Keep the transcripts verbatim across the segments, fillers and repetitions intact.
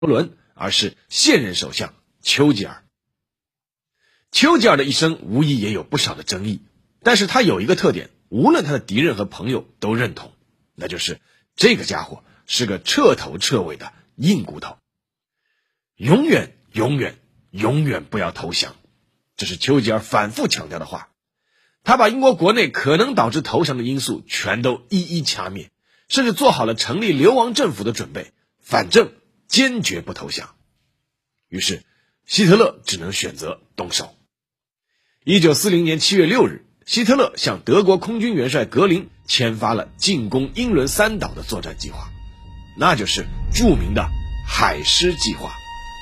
伦，而是现任首相丘吉尔。丘吉尔的一生无疑也有不少的争议，但是他有一个特点，无论他的敌人和朋友都认同，那就是这个家伙是个彻头彻尾的硬骨头。永远永远永远不要投降，这是丘吉尔反复强调的话。他把英国国内可能导致投降的因素全都一一掐灭，甚至做好了成立流亡政府的准备，反正坚决不投降。于是希特勒只能选择动手。一九四零年七月六日，希特勒向德国空军元帅格林签发了进攻英伦三岛的作战计划，那就是著名的海狮计划。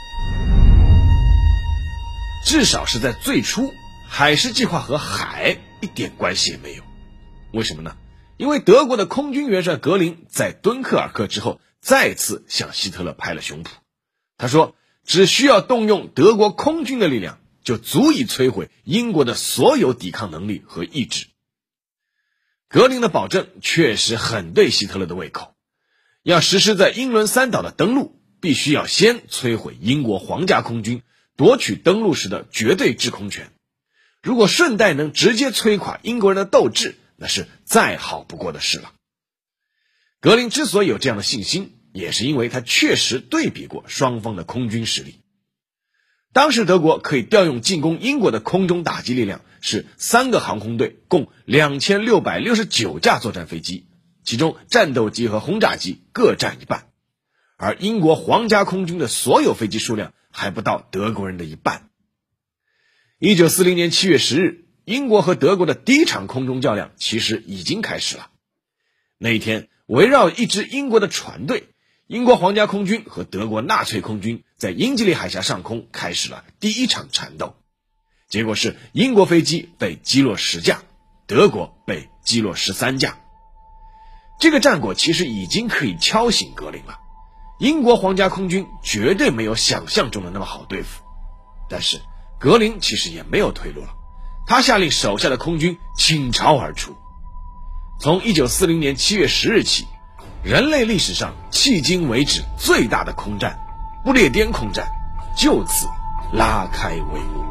至少是在最初，海狮计划和海一点关系也没有。为什么呢？因为德国的空军元帅格林在敦刻尔克之后再次向希特勒拍了胸脯，他说只需要动用德国空军的力量，就足以摧毁英国的所有抵抗能力和意志。格林的保证确实很对希特勒的胃口，要实施在英伦三岛的登陆，必须要先摧毁英国皇家空军，夺取登陆时的绝对制空权。如果顺带能直接摧垮英国人的斗志，那是再好不过的事了。格林之所以有这样的信心，也是因为他确实对比过双方的空军实力。当时德国可以调用进攻英国的空中打击力量是三个航空队，共两千六百六十九架作战飞机，其中战斗机和轰炸机各占一半，而英国皇家空军的所有飞机数量还不到德国人的一半。一九四零年七月十日，英国和德国的第一场空中较量其实已经开始了。那一天，围绕一支英国的船队，英国皇家空军和德国纳粹空军在英吉利海峡上空开始了第一场缠斗。结果是英国飞机被击落十架，德国被击落十三架。这个战果其实已经可以敲醒格林了。英国皇家空军绝对没有想象中的那么好对付，但是格林其实也没有退路了，他下令手下的空军倾巢而出。从一九四零年七月十日起，人类历史上迄今为止最大的空战——不列颠空战，就此拉开帷幕。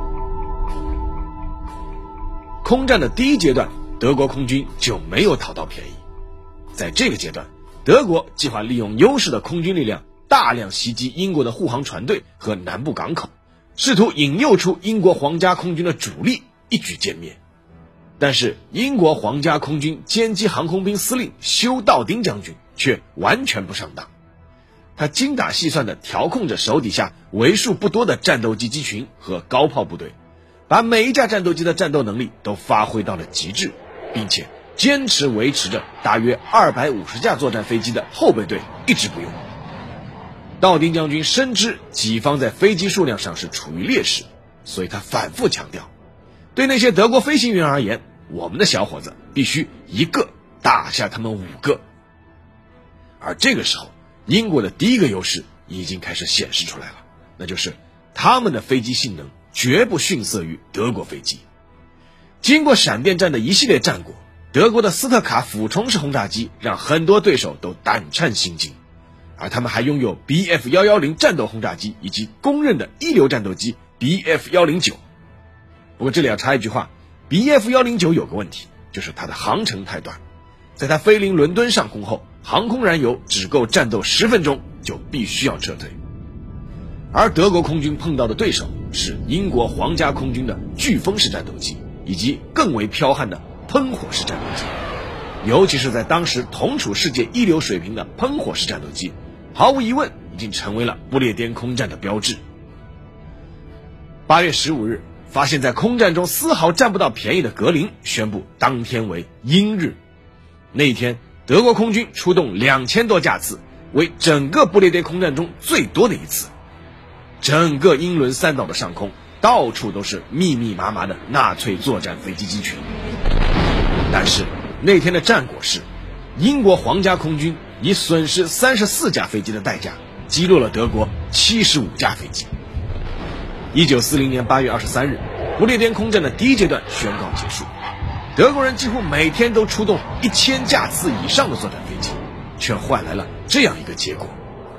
空战的第一阶段，德国空军就没有讨到便宜。在这个阶段，德国计划利用优势的空军力量，大量袭击英国的护航船队和南部港口，试图引诱出英国皇家空军的主力，一举歼灭。但是英国皇家空军歼击航空兵司令休道丁将军却完全不上当，他精打细算地调控着手底下为数不多的战斗机机群和高炮部队，把每一架战斗机的战斗能力都发挥到了极致，并且坚持维持着大约二百五十架作战飞机的后备队一直不用。道丁将军深知己方在飞机数量上是处于劣势，所以他反复强调，对那些德国飞行员而言，我们的小伙子必须一个打下他们五个。而这个时候，英国的第一个优势已经开始显示出来了，那就是他们的飞机性能绝不逊色于德国飞机。经过闪电战的一系列战果，德国的斯特卡俯冲式轰炸机让很多对手都胆战心惊，而他们还拥有 B F 一一零 战斗轰炸机以及公认的一流战斗机 B F 一零九。不过这里要插一句话， B F 一零九有个问题，就是它的航程太短，在它飞临伦敦上空后，航空燃油只够战斗十分钟就必须要撤退。而德国空军碰到的对手是英国皇家空军的飓风式战斗机以及更为剽悍的喷火式战斗机，尤其是在当时同处世界一流水平的喷火式战斗机，毫无疑问已经成为了不列颠空战的标志。八月十五日，发现在空战中丝毫占不到便宜的格林宣布当天为英日。那一天，德国空军出动两千多架次，为整个不列颠空战中最多的一次。整个英伦三岛的上空到处都是密密麻麻的纳粹作战飞机机群。但是那天的战果是，英国皇家空军以损失三十四架飞机的代价击落了德国七十五架飞机。一九四零年八月二十三日，不列颠空战的第一阶段宣告结束。德国人几乎每天都出动一千架次以上的作战飞机，却换来了这样一个结果：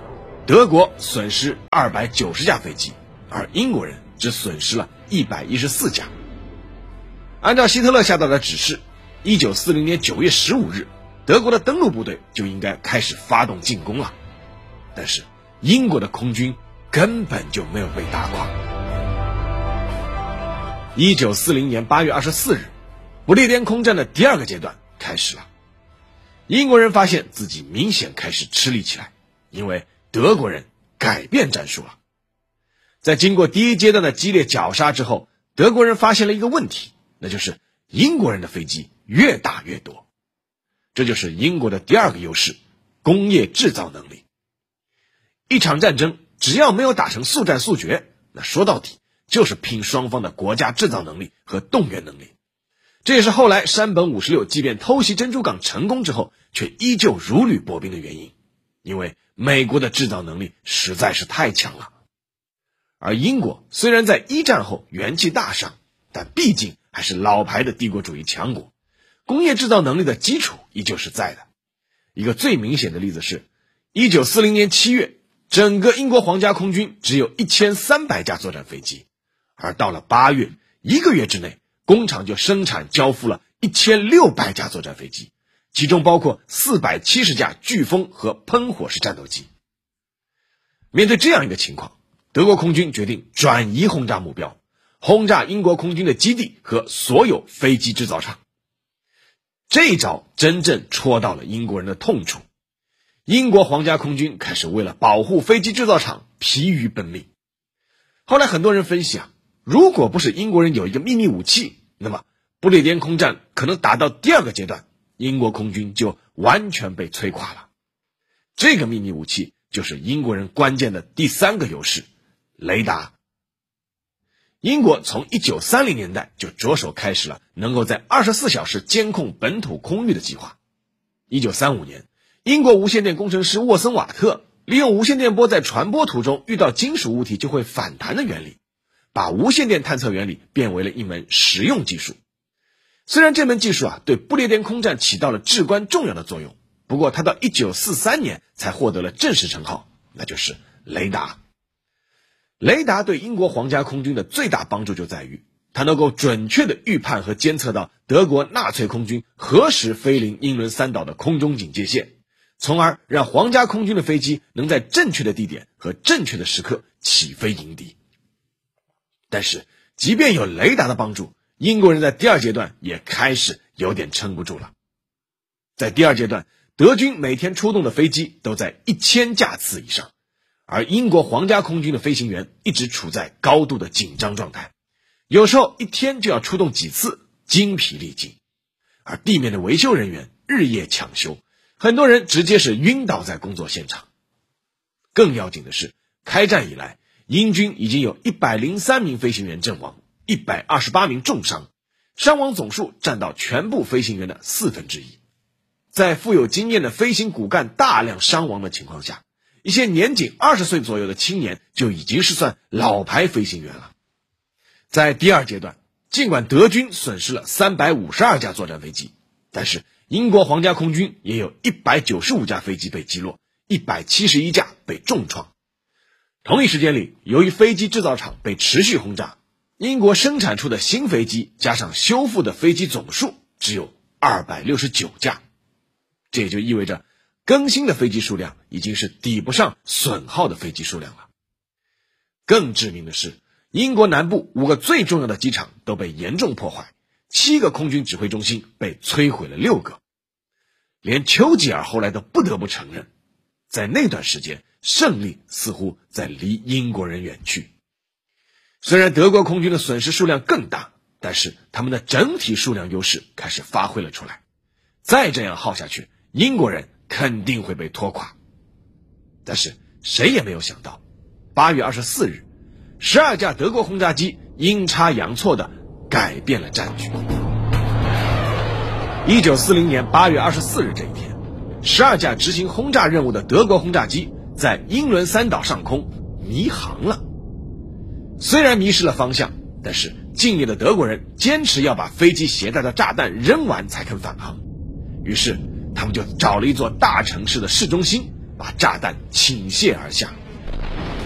德国损失二百九十架飞机，而英国人只损失了一百一十四架。按照希特勒下达的指示，一九四零年九月十五日，德国的登陆部队就应该开始发动进攻了。但是英国的空军根本就没有被打垮。一九四零年八月二十四日，不列颠空战的第二个阶段开始了。英国人发现自己明显开始吃力起来，因为德国人改变战术了。在经过第一阶段的激烈绞杀之后，德国人发现了一个问题，那就是英国人的飞机越打越多。这就是英国的第二个优势，工业制造能力。一场战争只要没有打成速战速决，那说到底就是拼双方的国家制造能力和动员能力。这也是后来山本五十六即便偷袭珍珠港成功之后，却依旧如履薄冰的原因，因为美国的制造能力实在是太强了。而英国虽然在一战后元气大伤，但毕竟还是老牌的帝国主义强国，工业制造能力的基础依旧是在的。一个最明显的例子是一九四零年七月，整个英国皇家空军只有一千三百架作战飞机，而到了八月，一个月之内，工厂就生产交付了一千六百架作战飞机，其中包括四百七十架飓风和喷火式战斗机。面对这样一个情况，德国空军决定转移轰炸目标，轰炸英国空军的基地和所有飞机制造厂。这一招真正戳到了英国人的痛处，英国皇家空军开始为了保护飞机制造厂疲于奔命。后来很多人分析啊，如果不是英国人有一个秘密武器，那么不列颠空战可能打到第二个阶段，英国空军就完全被摧垮了。这个秘密武器就是英国人关键的第三个优势，雷达。英国从一九三零年代就着手开始了能够在二十四小时监控本土空域的计划。一九三五年，英国无线电工程师沃森瓦特利用无线电波在传播途中遇到金属物体就会反弹的原理，把无线电探测原理变为了一门实用技术。虽然这门技术啊对不列颠空战起到了至关重要的作用，不过它到一九四三年才获得了正式称号，那就是雷达。雷达对英国皇家空军的最大帮助就在于，它能够准确地预判和监测到德国纳粹空军何时飞临英伦三岛的空中警戒线，从而让皇家空军的飞机能在正确的地点和正确的时刻起飞迎敌。但是即便有雷达的帮助，英国人在第二阶段也开始有点撑不住了。在第二阶段，德军每天出动的飞机都在一千架次以上，而英国皇家空军的飞行员一直处在高度的紧张状态，有时候一天就要出动几次，精疲力尽。而地面的维修人员日夜抢修，很多人直接是晕倒在工作现场。更要紧的是，开战以来，英军已经有一百零三名飞行员阵亡，一百二十八名重伤，伤亡总数占到全部飞行员的四分之一。在富有经验的飞行骨干大量伤亡的情况下，一些年仅二十岁左右的青年就已经是算老牌飞行员了。在第二阶段，尽管德军损失了三百五十二架作战飞机，但是英国皇家空军也有一百九十五架飞机被击落，一百七十一架被重创。同一时间里，由于飞机制造厂被持续轰炸，英国生产出的新飞机加上修复的飞机总数只有二百六十九架。这也就意味着更新的飞机数量已经是抵不上损耗的飞机数量了。更致命的是，英国南部五个最重要的机场都被严重破坏，七个空军指挥中心被摧毁了六个。连丘吉尔后来都不得不承认，在那段时间，胜利似乎在离英国人远去。虽然德国空军的损失数量更大，但是他们的整体数量优势开始发挥了出来。再这样耗下去，英国人肯定会被拖垮。但是谁也没有想到，八月二十四日，十二架德国轰炸机阴差阳错地改变了战局。一九四零年八月二十四日这一天，十二架执行轰炸任务的德国轰炸机在英伦三岛上空迷航了。虽然迷失了方向，但是敬业的德国人坚持要把飞机携带的炸弹扔完才肯返航。于是他们就找了一座大城市的市中心，把炸弹倾泻而下。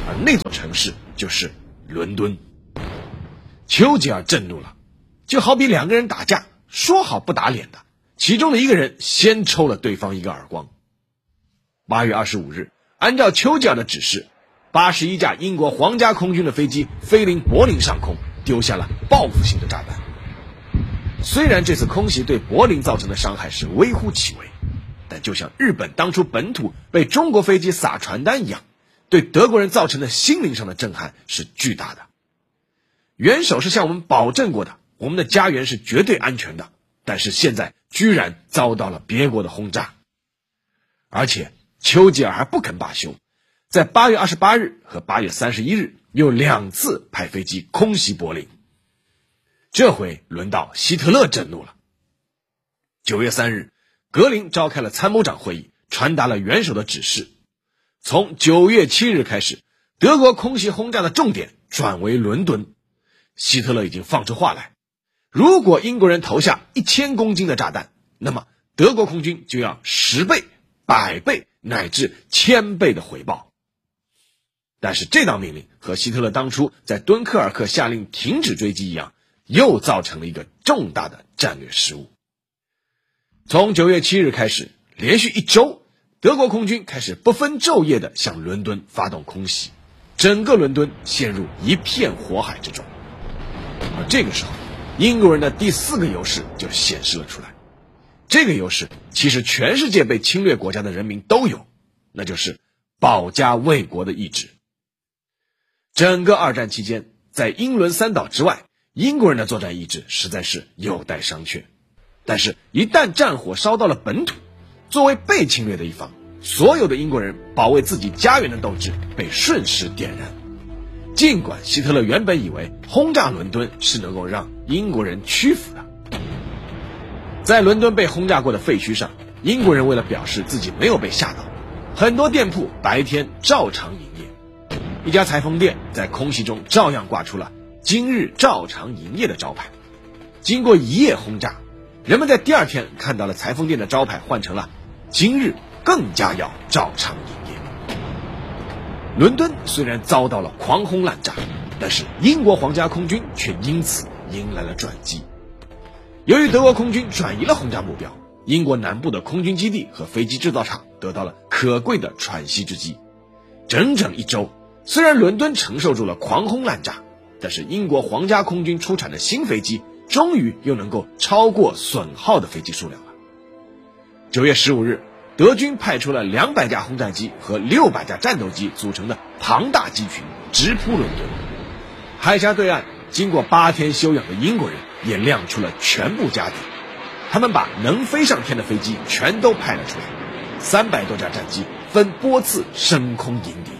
而那座城市就是伦敦。丘吉尔震怒了，就好比两个人打架，说好不打脸的，其中的一个人先抽了对方一个耳光。八月二十五日，按照丘吉尔的指示，八十一架英国皇家空军的飞机飞临柏林上空，丢下了报复性的炸弹。虽然这次空袭对柏林造成的伤害是微乎其微，但就像日本当初本土被中国飞机撒传单一样，对德国人造成的心灵上的震撼是巨大的。元首是向我们保证过的，我们的家园是绝对安全的，但是现在居然遭到了别国的轰炸。而且丘吉尔还不肯罢休，在八月二十八日和八月三十一日又两次派飞机空袭柏林。这回轮到希特勒震怒了。九月三日，格林召开了参谋长会议，传达了元首的指示。从九月七日开始，德国空袭轰炸的重点转为伦敦。希特勒已经放出话来，如果英国人投下一千公斤的炸弹，那么德国空军就要十倍、百倍乃至千倍的回报。但是这道命令和希特勒当初在敦刻尔克下令停止追击一样，又造成了一个重大的战略失误。从九月七日开始，连续一周，德国空军开始不分昼夜地向伦敦发动空袭，整个伦敦陷入一片火海之中。而这个时候，英国人的第四个优势就显示了出来。这个优势其实全世界被侵略国家的人民都有，那就是保家卫国的意志。整个二战期间，在英伦三岛之外，英国人的作战意志实在是有待商榷。但是一旦战火烧到了本土，作为被侵略的一方，所有的英国人保卫自己家园的斗志被瞬时点燃。尽管希特勒原本以为轰炸伦敦是能够让英国人屈服的，在伦敦被轰炸过的废墟上，英国人为了表示自己没有被吓到，很多店铺白天照常营业。一家裁缝店在空袭中照样挂出了今日照常营业的招牌。经过一夜轰炸，人们在第二天看到了裁缝店的招牌换成了今日更加要照常营业。伦敦虽然遭到了狂轰滥炸，但是英国皇家空军却因此迎来了转机。由于德国空军转移了轰炸目标，英国南部的空军基地和飞机制造厂得到了可贵的喘息之机。整整一周，虽然伦敦承受住了狂轰滥炸，但是英国皇家空军出产的新飞机终于又能够超过损耗的飞机数量了。九月十五日，德军派出了两百架轰炸机和六百架战斗机组成的庞大机群直扑伦敦。海峡对岸，经过八天休养的英国人也亮出了全部家底，他们把能飞上天的飞机全都派了出来，三百多架战机分波次升空迎敌。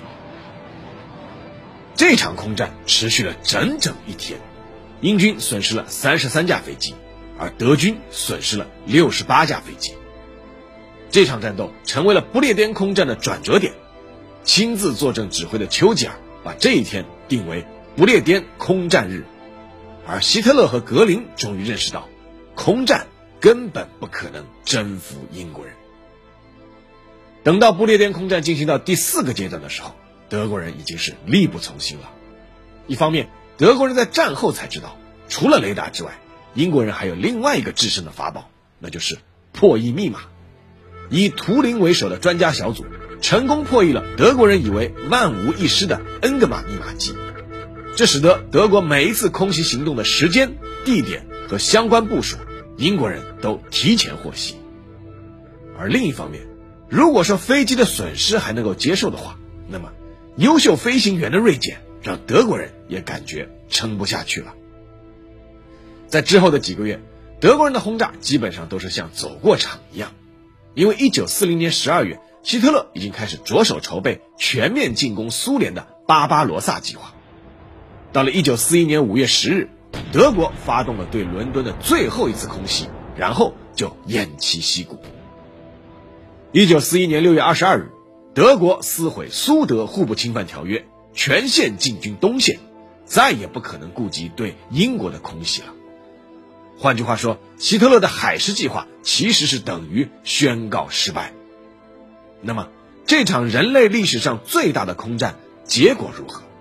这场空战持续了整整一天，英军损失了三十三架飞机，而德军损失了六十八架飞机。这场战斗成为了不列颠空战的转折点，亲自坐镇指挥的丘吉尔把这一天定为不列颠空战日，而希特勒和格林终于认识到，空战根本不可能征服英国人。等到不列颠空战进行到第四个阶段的时候，德国人已经是力不从心了。一方面，德国人在战后才知道，除了雷达之外，英国人还有另外一个制胜的法宝，那就是破译密码。以图灵为首的专家小组成功破译了德国人以为万无一失的恩格玛密码机，这使得德国每一次空袭行动的时间、地点和相关部署，英国人都提前获悉。而另一方面，如果说飞机的损失还能够接受的话，那么优秀飞行员的锐减让德国人也感觉撑不下去了。在之后的几个月，德国人的轰炸基本上都是像走过场一样，因为一九四零年十二月，希特勒已经开始着手筹备全面进攻苏联的巴巴罗萨计划。到了一九四一年五月十日，德国发动了对伦敦的最后一次空袭，然后就偃旗息鼓。一九四一年六月二十二日，德国撕毁苏德互不侵犯条约，全线进军东线，再也不可能顾及对英国的空袭了。换句话说，希特勒的海狮计划其实是等于宣告失败。那么，这场人类历史上最大的空战结果如何？